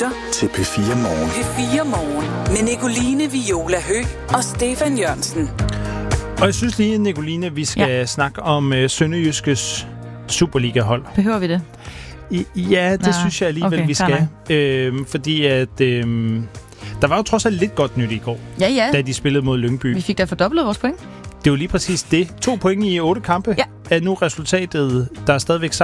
lytter til P4 Morgen. P4 Morgen med Nicoline Viola Høgh og Stefan Jørgensen. Og jeg synes lige, Nicoline, vi skal snakke om Sønderjyskes Superliga-hold. Behøver vi det? Ja, det synes jeg alligevel, vi skal. Fordi at der var jo trods alt lidt godt nyt i går, da de spillede mod Lyngby. Vi fik da fordoblet vores point. Det er jo lige præcis det. 2 point i 8 kampe er nu resultatet. Der er stadigvæk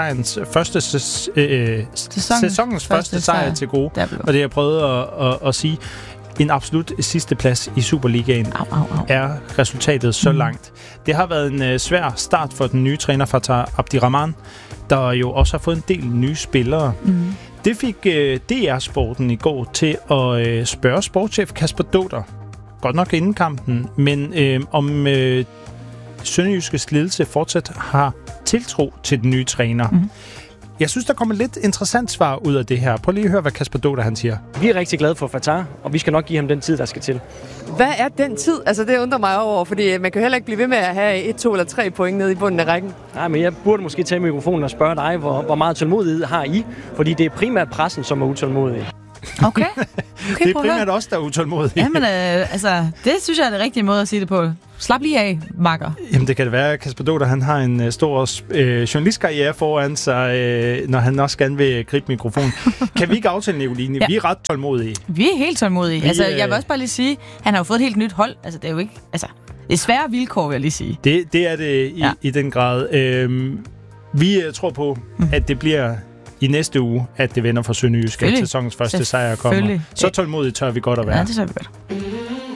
sæsonens første sejr til gode. Og det jeg prøvede at sige. En absolut sidste plads i Superligaen er resultatet så langt. Det har været en svær start for den nye træner Fatah Abdirahman, der jo også har fået en del nye spillere. Det fik DR-sporten i går til at spørge sportschef Kasper Doder, godt nok inden kampen, men om Sønderjyskes ledelse fortsat har tiltro til den nye træner. Jeg synes, der kommer lidt interessant svar ud af det her. Prøv lige at høre, hvad Kasper Doder han siger. Vi er rigtig glade for Fatah, og vi skal nok give ham den tid, der skal til. Hvad er den tid? Altså, det undrer mig over, fordi man kan heller ikke blive ved med at have 1, 2 eller 3 point nede i bunden af rækken. Nej, men jeg burde måske tage mikrofonen og spørge dig, hvor meget tålmodighed har I? Fordi det er primært pressen, som er utålmodig. Okay, det er primært os, der er utålmodige. Jamen, det synes jeg er det rigtige måde at sige det på. Slap lige af, makker. Jamen, det kan det være, at Kasper Doder, han har en stor journalistkarriere foran sig, når han også gerne vil gribe mikrofonen. Kan vi ikke aftale, Nicoline? Vi er ret tålmodige. Vi er helt tålmodige. Jeg vil også bare lige sige, han har jo fået et helt nyt hold. Altså, det er jo ikke... Altså, det er svære vilkår, vil jeg lige sige. Det er det i den grad. Vi tror på, at det bliver i næste uge, at det vender for Sønderjysk, at sæsonens første sejr kommer. Så tålmodigt tør vi godt at være. Ja, det tør vi godt.